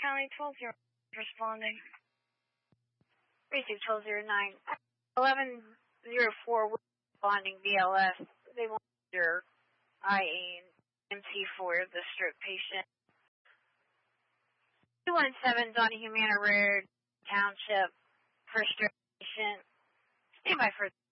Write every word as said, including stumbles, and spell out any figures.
County twelve zero responding. Precinct twelve zero nine. eleven zero four responding B L S. They want your I A and M C for the stroke patient. two one seven Donahue Manor Road, Township, for stroke patient. Stand by for